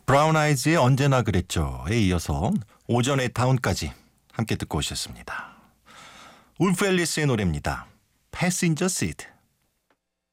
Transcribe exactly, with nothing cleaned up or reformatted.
브라운 아이즈의 언제나 그랬죠에 이어서 오전의 다운까지 함께 듣고 오셨습니다. 울프 앨리스의 노래입니다. Passenger Seat.